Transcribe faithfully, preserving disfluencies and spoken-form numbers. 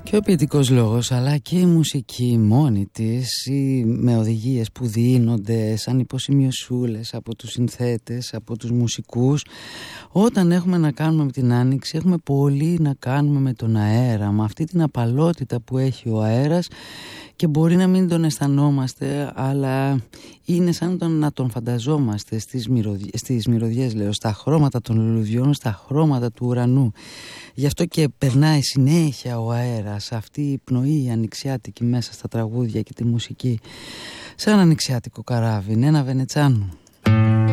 Και ο ποιητικός λόγος αλλά και η μουσική μόνη της ή με οδηγίες που δίνονται σαν υποσημειωσούλες από τους συνθέτες, από τους μουσικούς, όταν έχουμε να κάνουμε με την άνοιξη έχουμε πολύ να κάνουμε με τον αέρα, με αυτή την απαλότητα που έχει ο αέρας και μπορεί να μην τον αισθανόμαστε, αλλά είναι σαν τον, να τον φανταζόμαστε στις, μυρωδιές, στις μυρωδιές, λέω, στα χρώματα των λουλουδιών, στα χρώματα του ουρανού. Γι' αυτό και περνάει συνέχεια ο αέρας, αυτή η πνοή ανοιξιάτικη μέσα στα τραγούδια και τη μουσική, σαν ανοιξιάτικο καράβι, είναι ένα Βενετσάνο.